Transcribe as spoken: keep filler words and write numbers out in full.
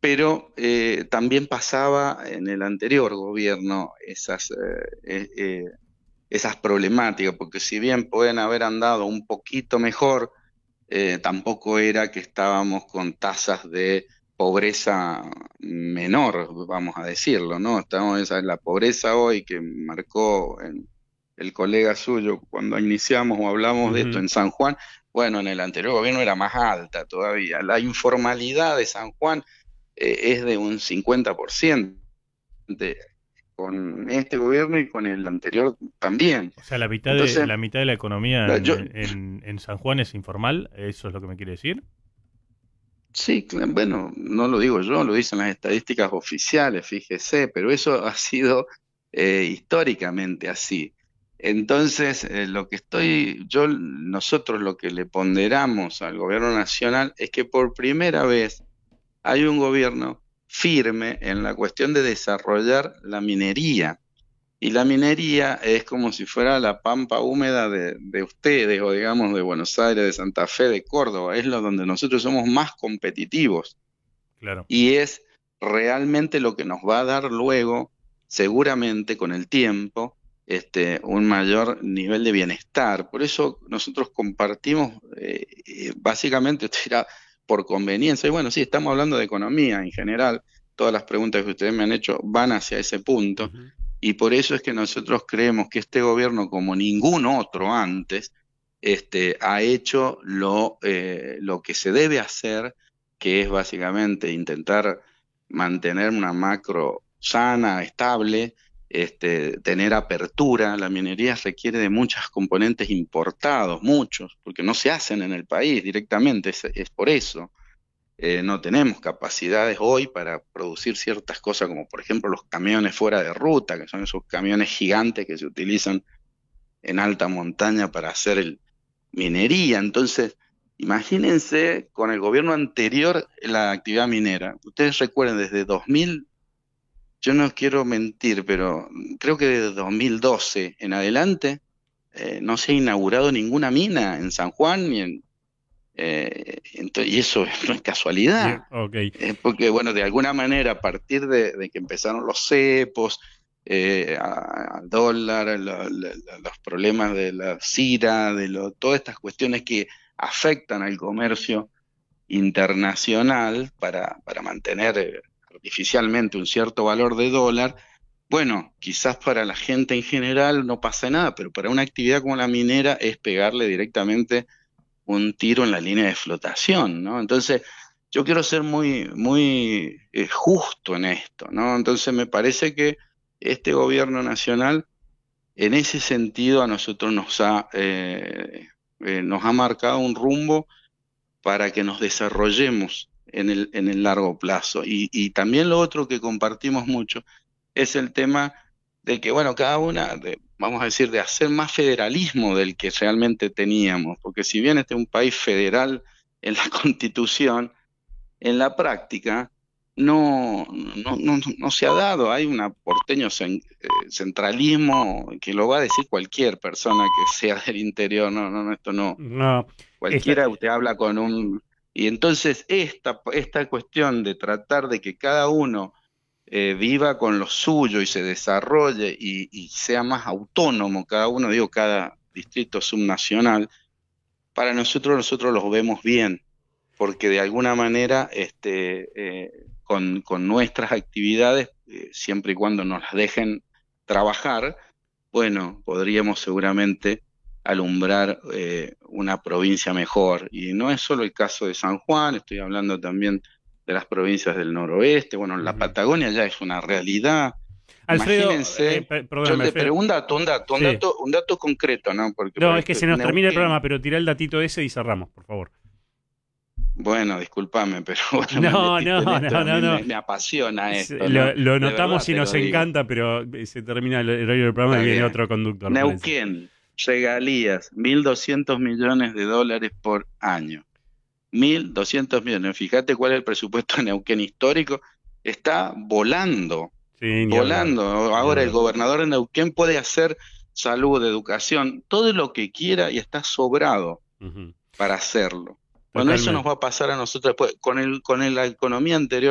pero eh, también pasaba en el anterior gobierno esas, eh, eh, eh, esas problemáticas, porque si bien pueden haber andado un poquito mejor, eh, tampoco era que estábamos con tasas de pobreza menor, vamos a decirlo, ¿no? Estamos esa la pobreza hoy que marcó en- el colega suyo cuando iniciamos o hablamos de esto Ujú. en San Juan. Bueno, en el anterior gobierno era más alta todavía. La informalidad de San Juan eh, es de un cincuenta por ciento de- con este gobierno y con el anterior también. O sea, la mitad de Entonces, la mitad de la economía la- en, yo, en, en San Juan es informal, ¿eso es lo que me quiere decir? sí, cla- bueno, no lo digo yo, lo dicen las estadísticas oficiales, fíjese, pero eso ha sido eh, históricamente así. Entonces, eh, lo que estoy, yo, nosotros lo que le ponderamos al gobierno nacional es que por primera vez hay un gobierno firme en la cuestión de desarrollar la minería. Y la minería es como si fuera la pampa húmeda de, de ustedes, o digamos de Buenos Aires, de Santa Fe, de Córdoba. Es lo donde nosotros somos más competitivos. Claro. Y es realmente lo que nos va a dar luego, seguramente con el tiempo, este, un mayor nivel de bienestar. Por eso nosotros compartimos, eh, eh, básicamente, esto era por conveniencia. Y bueno, sí, estamos hablando de economía en general. Todas las preguntas que ustedes me han hecho van hacia ese punto. Ujú. Y por eso es que nosotros creemos que este gobierno, como ningún otro antes, este, ha hecho lo, eh, lo que se debe hacer, que es básicamente intentar mantener una macro sana, estable, este, tener apertura. La minería requiere de muchos componentes importados, muchos, porque no se hacen en el país directamente, es, es por eso. Eh, no tenemos capacidades hoy para producir ciertas cosas, como por ejemplo los camiones fuera de ruta, que son esos camiones gigantes que se utilizan en alta montaña para hacer el, minería. Entonces, imagínense con el gobierno anterior la actividad minera. Ustedes recuerden, desde dos mil, yo no quiero mentir, pero creo que desde dos mil doce en adelante eh, no se ha inaugurado ninguna mina en San Juan ni en, eh, ento- y eso no es casualidad. Bien, ok. Es porque, bueno, de alguna manera, a partir de, de que empezaron los cepos, eh, a- al dólar, lo- lo- lo- los problemas de la CIRA, de lo- todas estas cuestiones que afectan al comercio internacional para, para mantener eh, artificialmente un cierto valor de dólar, bueno, quizás para la gente en general no pasa nada, pero para una actividad como la minera es pegarle directamente un tiro en la línea de flotación, ¿no? Entonces, yo quiero ser muy, muy eh, justo en esto, ¿no? Entonces, me parece que este gobierno nacional, en ese sentido, a nosotros nos ha, eh, eh, nos ha marcado un rumbo para que nos desarrollemos en el, en el largo plazo. Y, y también lo otro que compartimos mucho es el tema de que, bueno, cada una, de, vamos a decir, de hacer más federalismo del que realmente teníamos, porque si bien este es un país federal en la Constitución, en la práctica no, no, no, no se ha dado. Hay un porteño cen- eh, centralismo que lo va a decir cualquier persona que sea del interior. No, no, no, esto no. No, esta, Cualquiera usted habla con un... Y entonces esta, esta cuestión de tratar de que cada uno eh, viva con lo suyo y se desarrolle y, y sea más autónomo, cada uno, digo, cada distrito subnacional, para nosotros nosotros los vemos bien, porque de alguna manera este, eh, con, con nuestras actividades, eh, siempre y cuando nos las dejen trabajar, bueno, podríamos seguramente alumbrar eh, una provincia mejor. Y no es solo el caso de San Juan, estoy hablando también de las provincias del noroeste. Bueno, la ujú. Patagonia ya es una realidad. Alfredo, eh, Imagínense, pe- yo perdóname, le Alfredo. pregunto un dato, un dato, un Sí. dato, un dato concreto, ¿no? Porque No, por es que esto, se nos termina el programa, Neuquén. pero tirá el datito ese y cerramos, por favor. Bueno, discúlpame, pero bueno, me No, no, metiste en esto, no, a no, mí no. me, me apasiona Se- esto, ¿no? Lo, lo De verdad notamos y te nos lo digo. encanta, pero se termina el horario del programa y Está viene bien. otro conductor, parece. Neuquén, regalías, mil doscientos millones de dólares por año. Mil doscientos millones. Fíjate cuál es el presupuesto de Neuquén histórico. Está volando, Sí, ni hablar, volando. ni Ahora el hablar. gobernador de Neuquén puede hacer salud, educación, todo lo que quiera y está sobrado Ujú. para hacerlo. Bueno, eso nos Totalmente. va a pasar a nosotros después. Con el, con el- la economía anterior.